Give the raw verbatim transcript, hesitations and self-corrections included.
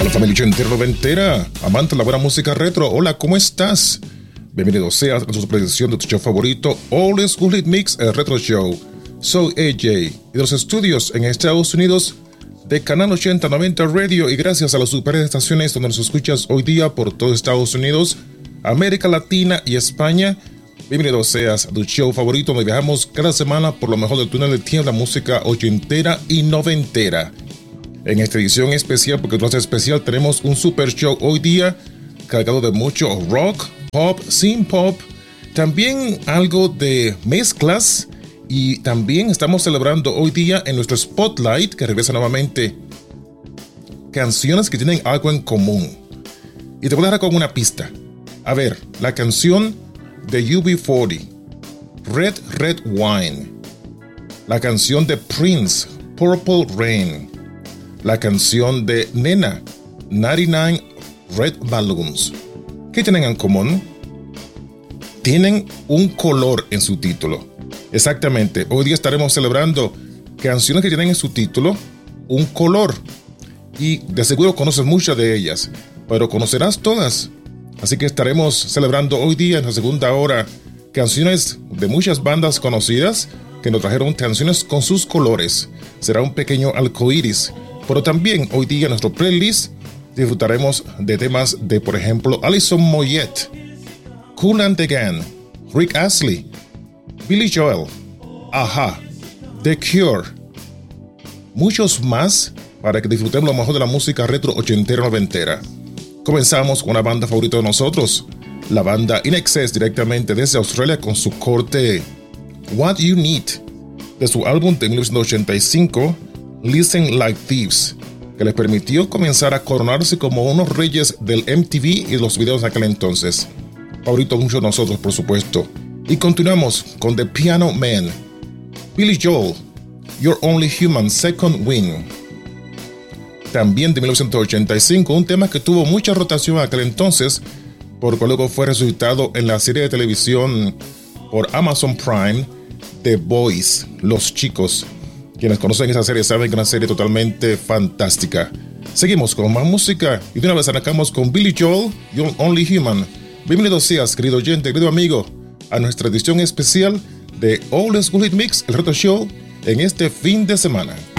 Hola familia ochentera noventera, amante de la buena música retro. Hola, ¿cómo estás? Bienvenido seas a su predicción de tu show favorito, All School Hit Mix, el Retro Show. Soy A J y de los estudios en Estados Unidos de Canal ochenta noventa Radio, y gracias a las super estaciones donde nos escuchas hoy día por todo Estados Unidos, América Latina y España. Bienvenido seas a tu show favorito donde viajamos cada semana por lo mejor del túnel del tiempo, la música ochentera y noventera. En esta edición especial, porque no es especial, tenemos un super show hoy día cargado de mucho rock, pop, synth pop, también algo de mezclas, y también estamos celebrando hoy día en nuestro Spotlight, que regresa nuevamente, canciones que tienen algo en común. Y te voy a dejar con una pista. A ver, la canción de U B cuarenta, Red Red Wine, la canción de Prince, Purple Rain, la canción de Nena, noventa y nueve Red Balloons. ¿Qué tienen en común? Tienen un color en su título. Exactamente, hoy día estaremos celebrando canciones que tienen en su título un color. Y de seguro conoces muchas de ellas, pero ¿conocerás todas? Así que estaremos celebrando hoy día en la segunda hora canciones de muchas bandas conocidas que nos trajeron canciones con sus colores. Será un pequeño arcoíris. Pero también hoy día en nuestro playlist disfrutaremos de temas de, por ejemplo, Alison Moyet, Kool and the Gang, Rick Astley, Billy Joel, Aha, The Cure, muchos más para que disfrutemos lo mejor de la música retro ochentera noventera. Comenzamos con una banda favorita de nosotros, la banda In Excess, directamente desde Australia con su corte What You Need, de su álbum de mil novecientos ochenta y cinco, Listen Like Thieves, que les permitió comenzar a coronarse como unos reyes del M T V y los videos de aquel entonces. Favorito mucho de nosotros, por supuesto. Y continuamos con The Piano Man, Billy Joel, You're Only Human, Second Wind. También de mil novecientos ochenta y cinco, un tema que tuvo mucha rotación aquel entonces, porque luego fue resucitado en la serie de televisión por Amazon Prime, The Boys, Los Chicos. Quienes conocen esa serie saben que es una serie totalmente fantástica. Seguimos con más música y de una vez arrancamos con Billy Joel, You're Only Human. Bienvenido seas, querido oyente, querido amigo, a nuestra edición especial de All School Hit Mix, el Retro Show, en este fin de semana.